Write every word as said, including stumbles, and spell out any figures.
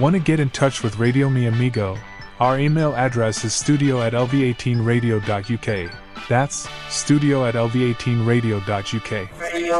Want to get in touch with Radio Mi Amigo? Our email address is studio at l v eighteen radio dot u k. That's studio at l v eighteen radio dot u k.